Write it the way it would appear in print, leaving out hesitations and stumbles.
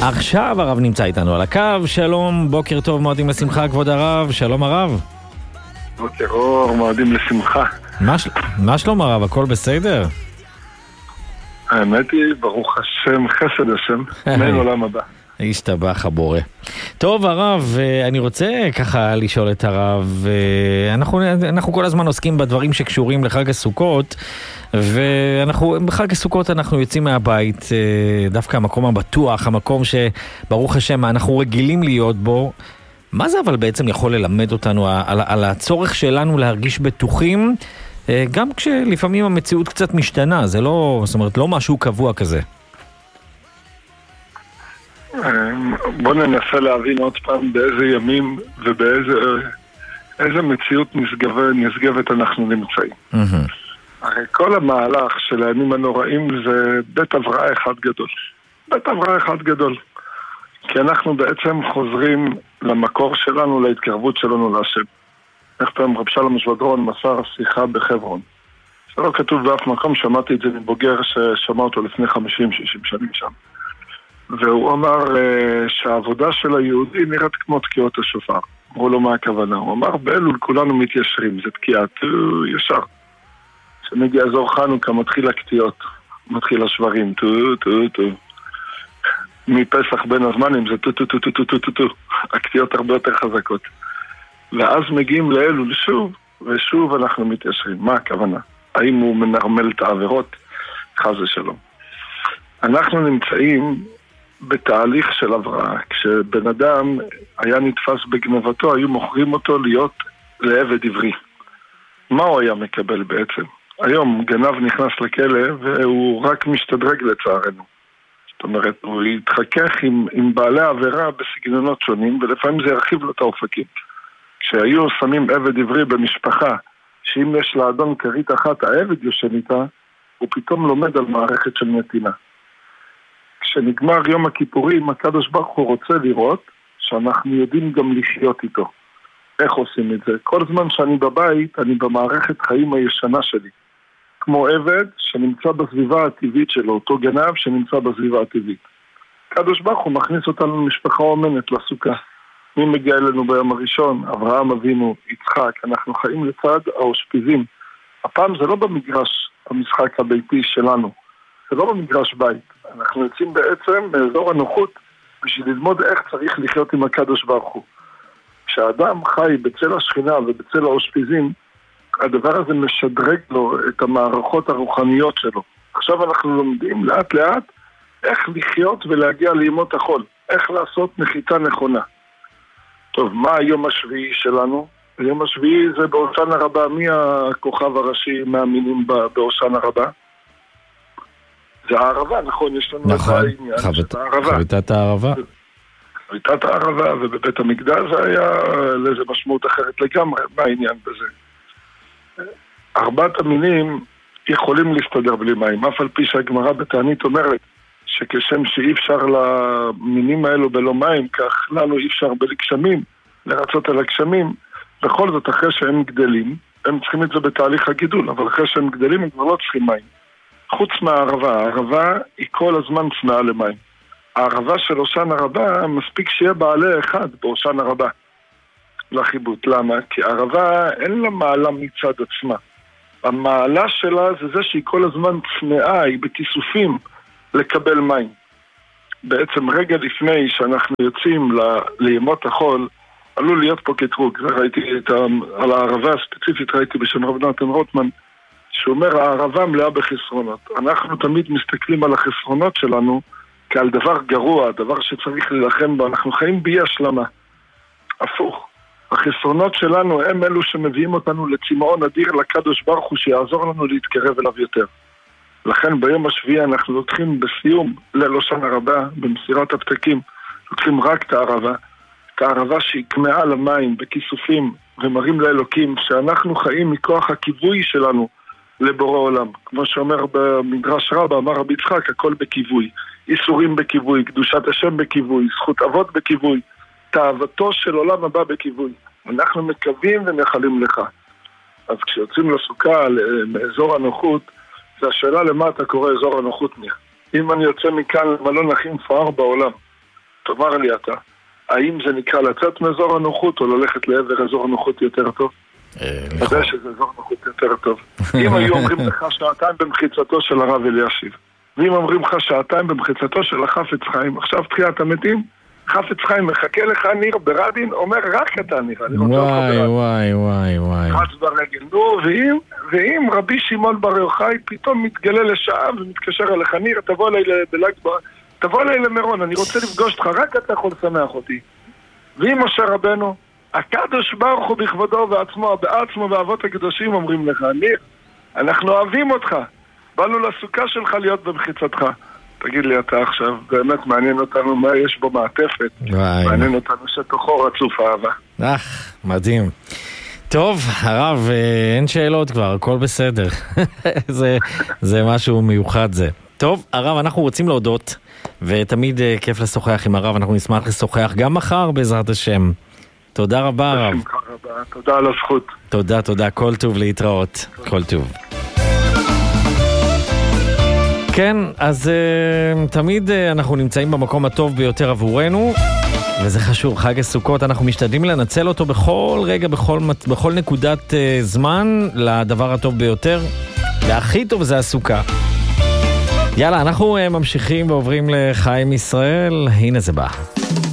עכשיו הרב נמצא איתנו על הקו. שלום, בוקר טוב, מועדים לשמחה כבוד הרב. שלום הרב. בוקר אור, מועדים לשמחה. מה שלום הרב, הכל בסדר? האמת היא, ברוך השם, חסד השם, מן עולם הבא. השתבח הבורא. טוב הרב, אני רוצה ככה לשאול את הרב, אנחנו כל הזמן עוסקים בדברים שקשורים לחג הסוכות, ואנחנו בחג הסוכות אנחנו יוצאים מהבית, דווקא המקום הבטוח, המקום שברוך השם אנחנו רגילים להיות בו. מה זה אבל בעצם יכול ללמד אותנו על הצורך שלנו להרגיש בטוחים, גם כשלפעמים המציאות קצת משתנה, זה לא, זאת אומרת, לא משהו קבוע כזה. בוא ננסה להבין עוד פעם באיזה ימים ובאיזה מציאות נשגבת אנחנו נמצאים. הרי כל המהלך של הימים הנוראים זה בית הבראה אחד גדול. בית הבראה אחד גדול. כי אנחנו בעצם חוזרים למקור שלנו, להתקרבות שלנו להשם. איך פעם רב שלום ז'בדרון מסר שיחה בחברון. זה לא כתוב באף מקום, שמעתי את זה מבוגר ששמע אותו לפני 50-60 שנים שם. והוא אמר שהעבודה של היהודי נראית כמו תקיעות השופר. אמרו לו מה הכוונה? הוא אמר באלול כולנו מתיישרים, זה תקיעת ישר. כשמגיע אזור חנוכה מתחיל הקטיעות, מתחיל השברים, מפסח בין הזמנים זה טו. הקטיעות הרבה יותר חזקות. ואז מגיעים לאלול שוב, ושוב אנחנו מתיישרים. מה הכוונה? האם הוא מנרמל את העבירות? חס ושלום. אנחנו נמצאים בתהליך של הבראה. כשבן אדם היה נתפס בגנבתו, היו מוכרים אותו להיות לעבד עברי. מה הוא היה מקבל בעצם? היום גנב נכנס לכלא והוא רק משתדרג לצערנו. זאת אומרת, הוא יתחכך עם בעלי העבירה בסגנונות שונים, ולפעמים זה ירחיב לו את האופקים. כשהיו שמים עבד עברי במשפחה, שאם יש לאדון כרית אחת, העבד יושן איתה, הוא פתאום לומד על מערכת של נתינה. כשנגמר יום הכיפורים, הקדוש ברוך הוא רוצה לראות שאנחנו יודעים גם לחיות איתו. איך עושים את זה? כל זמן שאני בבית, אני במערכת חיים הישנה שלי. כמו עבד שנמצא בסביבה הטבעית שלו, אותו גנב שנמצא בסביבה הטבעית. הקדוש ברוך הוא מכניס אותנו למשפחה אומנת, לסוכה. מי מגיע אלינו ביום הראשון? אברהם אבינו, יצחק, אנחנו חיים לצד האושפיזים. הפעם זה לא במגרש המשחק הביתי שלנו, זה לא במגרש בית. אנחנו יוצאים בעצם באזור הנוחות בשביל ללמוד איך צריך לחיות עם הקדוש ברוך הוא. כשאדם חי בצל השכינה ובצל האושפיזים, הדבר הזה משדרג לו את המערכות הרוחניות שלו. עכשיו אנחנו לומדים לאט לאט איך לחיות ולהגיע לימות החול, איך לעשות נחיתה נכונה. טוב, מה היום השביעי שלנו? היום השביעי זה בהושענא רבה. מי הכוכב הראשי מאמינים בהושענא רבה? זה הערבה, נכון? יש לנו נכון, חביתת הערבה. חביתת הערבה, ובבית המקדש זה היה לאיזה משמעות אחרת לגמרי. מה העניין בזה? ארבעת המינים יכולים להסתדר בלי מים, אף על פי שהגמרא בתענית אומרת שכשם שאי אפשר למינים האלו בלא מים, כך לנו אי אפשר בגשמים, לרצות על הגשמים. בכל זאת, אחרי שהם גדלים, הם צריכים את זה בתהליך הגידול, אבל אחרי שהם גדלים הם כבר לא צריכים מים. חוץ מהערבה, הערבה היא כל הזמן צמאה למים. הערבה של הושענא רבה מספיק שיהיה בעלה אחד בהושענא רבה לחיבוט. למה? כי הערבה אין לה מעלה מצד עצמה. המעלה שלה זה שהיא כל הזמן צמאה, היא בכיסופים לקבל מים. בעצם רגע לפני שאנחנו יוצאים לימות החול, עלול להיות פה קטרוג. ראיתי על הערבה הספציפית, ראיתי בשם רב נתן רוטמן, שאומר הערבה מלאה בחסרונות. אנחנו תמיד מסתכלים על החסרונות שלנו כעל דבר גרוע, דבר שצריך להילחם בו. אנחנו חיים בי השלמה. הפוך. החסרונות שלנו הם אלו שמביאים אותנו לצמאון אדיר לקדוש ברוך הוא שיעזור לנו להתקרב אליו יותר. לכן ביום השביעי אנחנו לוקחים בסיום ליל הושענא רבה, במסירת הפתקים, לוקחים רק את הערבה. את הערבה שהיא כמאה למים בכיסופים ומראים לאלוקים שאנחנו חיים מכוח הכיווי שלנו לבורא עולם. כמו שאומר במדרש רבה, אמר רבי יצחק, הכל בכיווי. איסורים בכיווי, קדושת השם בכיווי, זכות אבות בכיווי, תאוותו של עולם הבא בכיווי. אנחנו מקווים ומייחלים לך. אז כשיוצאים לסוכה, מאזור הנוחות, זה השאלה למה אתה קורא אזור הנוחות ניר. אם אני יוצא מכאן למלון הכי מפואר בעולם, תאמר לי אתה, האם זה נקרא לצאת מאזור הנוחות או ללכת לעבר אזור נוחות יותר טוב? אתה יודע שזה אזור נוחות יותר טוב. אם היו אומרים לך שעתיים במחיצתו של הרב אלישיב, ואם אומרים לך שעתיים במחיצתו של החפץ חיים, עכשיו תחיית המתים, חפץ חיים מחכה לך ניר ברדין, אומר רק אתה ניר, אני רוצה אותך ברדין. וואי. רץ ברגל, נו, ואם רבי שמעון בר יוחאי פתאום מתגלה לשעה ומתקשר אליך ניר, תבוא אליי למירון, אני רוצה לפגוש אותך, רק אתה יכול לשמח אותי. ואם משה רבנו, הקדוש ברוך הוא בכבודו בעצמו ואבות הקדושים אומרים לך, ניר, אנחנו אוהבים אותך, באנו לסוכה שלך להיות במחיצתך. תגיד לי אתה עכשיו, באמת מעניין אותנו מה יש בו מעטפת, מעניין אותנו שתוכו רצוף אהבה. מדהים. טוב, הרב, אין שאלות כבר, הכל בסדר. זה משהו מיוחד זה. טוב, הרב, אנחנו רוצים להודות, ותמיד כיף לשוחח עם הרב, אנחנו נשמח לשוחח גם מחר בעזרת השם. תודה רבה, הרב. תודה על הזכות. תודה, כל טוב להתראות. כל טוב. כן, אז תמיד אנחנו נמצאים במקום הטוב ביותר עבורנו, וזה חשוב, חג הסוכות, אנחנו משתדלים לנצל אותו בכל רגע, בכל נקודת זמן, לדבר הטוב ביותר, והכי טוב זה הסוכה. יאללה, אנחנו ממשיכים ועוברים לחיים ישראל, הנה זה בא.